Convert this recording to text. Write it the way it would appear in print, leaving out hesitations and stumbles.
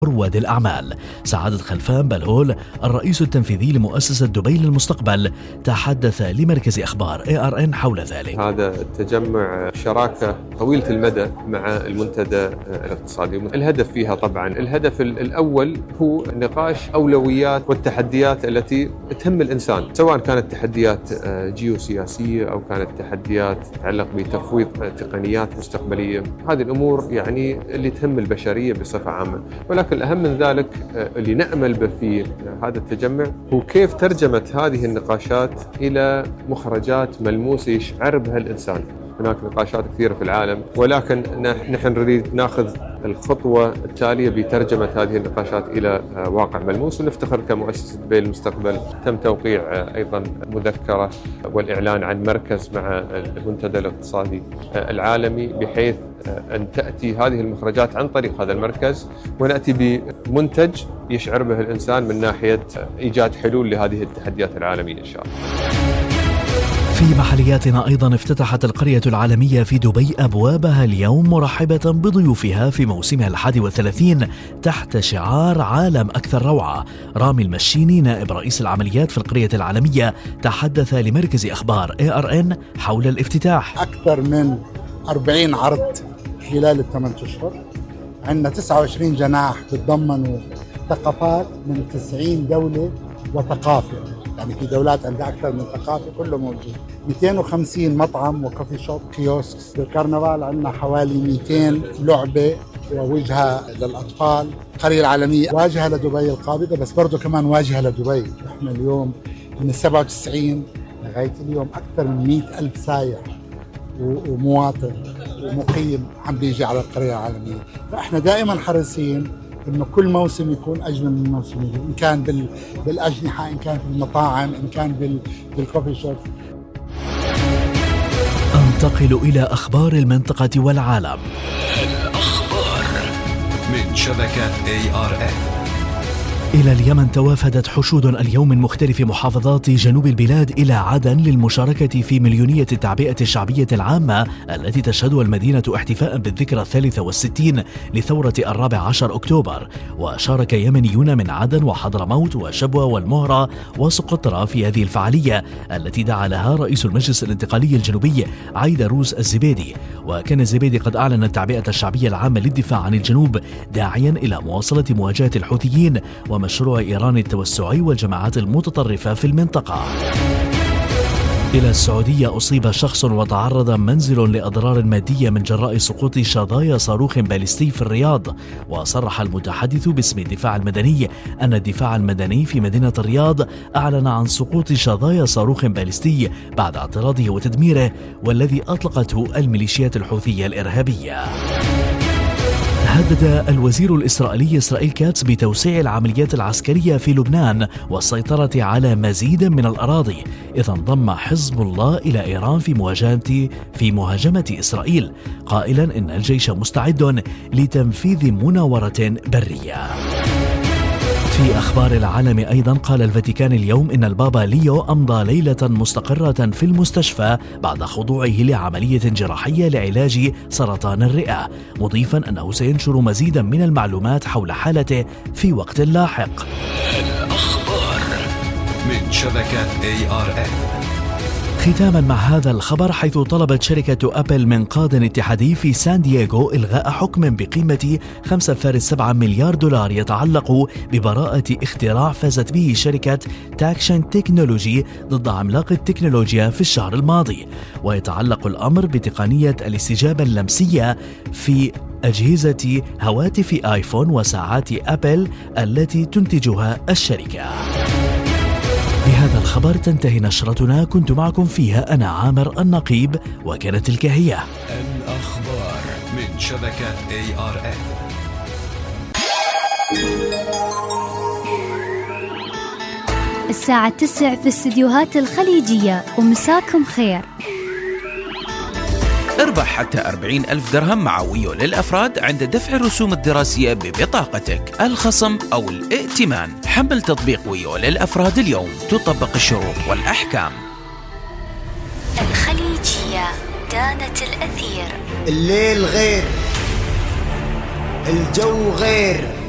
رواد الأعمال. سعادة خلفان بلهول الرئيس التنفيذي لمؤسسة دبي للمستقبل تحدث لمركز أخبار ARN حول ذلك. هذا التجمع شراكة طويلة المدى مع المنتدى الاقتصادي. الهدف فيها طبعا الهدف الأول هو نقاش أولويات والتحديات التي تهم الإنسان، سواء كانت تحديات جيوسياسية أو كانت تحديات تتعلق بتفويض تقنيات مستقبلية. هذه الأمور يعني اللي تهم البشرية بصفة عامة، ولكن الأهم من ذلك اللي نأمل به في هذا التجمع هو كيف ترجمة هذه النقاشات إلى مخرجات ملموسة يشعر بها الإنسان. هناك نقاشات كثيرة في العالم، ولكن نحن نريد ناخذ الخطوة التالية بترجمة هذه النقاشات إلى واقع ملموس. ونفتخر كمؤسسة دبي للمستقبل تم توقيع أيضا مذكرة والإعلان عن مركز مع المنتدى الاقتصادي العالمي، بحيث أن تأتي هذه المخرجات عن طريق هذا المركز، ونأتي بمنتج يشعر به الإنسان من ناحية إيجاد حلول لهذه التحديات العالمية إن شاء الله. في محلياتنا أيضا افتتحت القرية العالمية في دبي أبوابها اليوم مرحبة بضيوفها في موسمها 31 تحت شعار عالم أكثر روعة. رامي المشيني نائب رئيس العمليات في القرية العالمية تحدث لمركز أخبار ARN حول الافتتاح. أكثر من 40 عرض خلال ال8 أشهر، عندنا 29 جناح بتضمنوا ثقافات من 90 دولة وثقافة، يعني في دولات عندها أكثر من ثقافة كله موجود. 250 مطعم وكوفي شوب كيوسك. بالكرنفال عندنا حوالي 200 لعبة ووجهة للأطفال. القرية العالمية واجهة لدبي القابضة، بس برضو كمان واجهة لدبي. احنا اليوم من 97 لغاية اليوم أكثر من 100,000 سايح ومواطن ومقيم عم بيجي على القرية العالمية. فاحنا دائما حريصين انه كل موسم يكون اجمل من موسم، ان كان بالاجنحه، ان كان في المطاعم، ان كان بالكوفي شوب. انتقل الى اخبار المنطقه والعالم. الاخبار من شبكه ARN. إلى اليمن توافدت حشود اليوم من مختلف محافظات جنوب البلاد إلى عدن للمشاركة في مليونية التعبئة الشعبية العامة التي تشهدها المدينة احتفاء بالذكرى 63 لثورة 14 أكتوبر. وشارك يمنيون من عدن وحضرموت وشبوة والمهرة وسقطرى في هذه الفعالية التي دعا لها رئيس المجلس الانتقالي الجنوبي عيدروس الزبيدي. وكان الزبيدي قد أعلن التعبئة الشعبية العامة للدفاع عن الجنوب، داعيا إلى مواصلة مواجهة الحوثيين ومشروع إيران التوسعي والجماعات المتطرفة في المنطقة. إلى السعودية أصيب شخص وتعرض منزل لأضرار مادية من جراء سقوط شظايا صاروخ باليستي في الرياض. وصرح المتحدث باسم الدفاع المدني أن الدفاع المدني في مدينة الرياض أعلن عن سقوط شظايا صاروخ باليستي بعد اعتراضه وتدميره، والذي أطلقته الميليشيات الحوثية الإرهابية. هدد الوزير الإسرائيلي إسرائيل كاتس بتوسيع العمليات العسكرية في لبنان والسيطرة على مزيد من الأراضي، إذا انضم حزب الله إلى إيران في مهاجمة إسرائيل، قائلا إن الجيش مستعد لتنفيذ مناورة برية. في أخبار العالم أيضا قال الفاتيكان اليوم إن البابا ليو أمضى ليلة مستقرة في المستشفى بعد خضوعه لعملية جراحية لعلاج سرطان الرئة، مضيفا أنه سينشر مزيدا من المعلومات حول حالته في وقت لاحق. الأخبار من شبكة ARN. ختاما مع هذا الخبر، حيث طلبت شركة أبل من قاضٍ اتحادي في سان دييغو إلغاء حكم بقيمة 5.7 مليار دولار يتعلق ببراءة اختراع فازت به شركة تاكشن تكنولوجي ضد عملاق التكنولوجيا في الشهر الماضي. ويتعلق الأمر بتقنية الاستجابة اللمسية في أجهزة هواتف آيفون وساعات أبل التي تنتجها الشركة. بهذا الخبر تنتهي نشرتنا، كنت معكم فيها أنا عامر النقيب، وكانت تلك هي الأخبار من شبكة ARN. الساعة 9 في الاستديوهات الخليجية، ومساكم خير. اربح حتى 40,000 درهم مع ويو للأفراد عند دفع الرسوم الدراسية ببطاقتك، الخصم أو الائتمان. حمل تطبيق ويو للأفراد اليوم، تطبق الشروط والأحكام. الخليجية دانة الأثير. الليل غير، الجو غير،